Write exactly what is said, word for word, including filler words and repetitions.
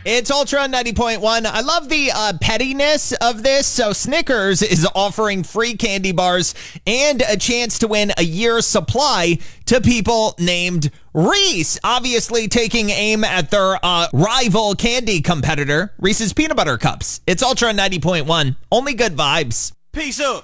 It's Ultra ninety point one. I love the uh, pettiness of this. So Snickers is offering free candy bars and a chance to win a year's supply to people named Reese, obviously taking aim at their uh, rival candy competitor, Reese's Peanut Butter Cups. It's Ultra ninety point one. Only good vibes. Peace up.